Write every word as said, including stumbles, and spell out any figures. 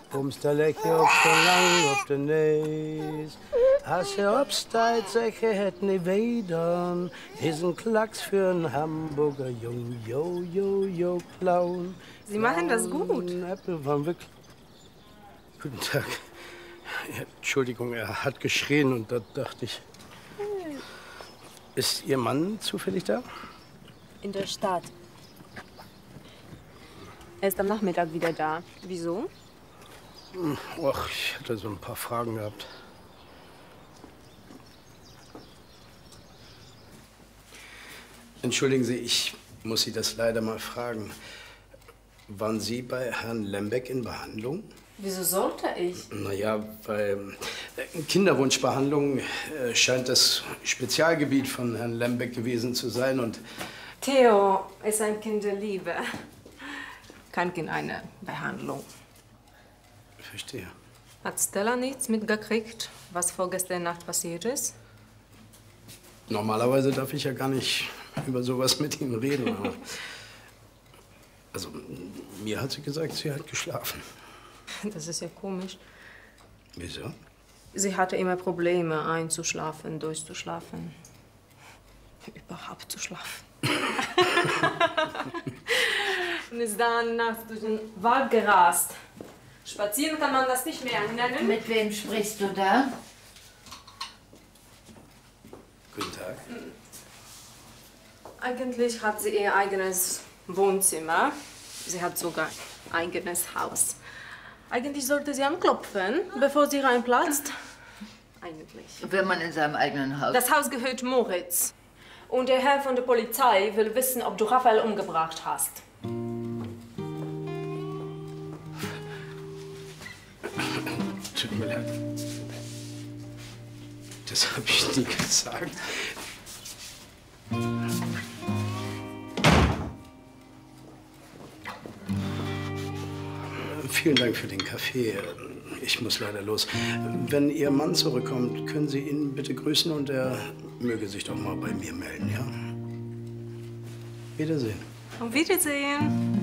Ums der Lecke op de lang op de nees. Als je opsteigt, zeker het niet weder. Is een Klacks für einen Hamburger Jung. Jo, jo, jo, Clown. Sie machen das gut. Äpfel waren wirklich... Guten Tag. Ja, Entschuldigung, er hat geschrien und da dachte ich... Ist Ihr Mann zufällig da? In der Stadt. Er ist am Nachmittag wieder da. Wieso? Ach, ich hatte so ein paar Fragen gehabt. Entschuldigen Sie, ich muss Sie das leider mal fragen. Waren Sie bei Herrn Lembeck in Behandlung? Wieso sollte ich? Naja, weil äh, Kinderwunschbehandlung äh, scheint das Spezialgebiet von Herrn Lembeck gewesen zu sein und... Theo ist ein Kind der Liebe. Kein Kind eine Behandlung. Verstehe. Hat Stella nichts mitgekriegt, was vorgestern Nacht passiert ist? Normalerweise darf ich ja gar nicht über sowas mit Ihnen reden. Aber also, mir hat sie gesagt, sie hat geschlafen. Das ist ja komisch. Wieso? Sie hatte immer Probleme, einzuschlafen, durchzuschlafen. Überhaupt zu schlafen. Und ist dann nachts durch den Wald gerast. Spazieren kann man das nicht mehr nennen. Mit wem sprichst du da? Guten Tag. Eigentlich hat sie ihr eigenes Wohnzimmer. Sie hat sogar ein eigenes Haus. Eigentlich sollte sie anklopfen, bevor sie reinplatzt. Eigentlich. Wenn man in seinem eigenen Haus... Das Haus gehört Moritz. Und der Herr von der Polizei will wissen, ob du Raphael umgebracht hast. Tut mir leid. Das habe ich nie gesagt. Vielen Dank für den Kaffee. Ich muss leider los. Wenn Ihr Mann zurückkommt, können Sie ihn bitte grüßen und er möge sich doch mal bei mir melden, ja? Wiedersehen. Auf Wiedersehen.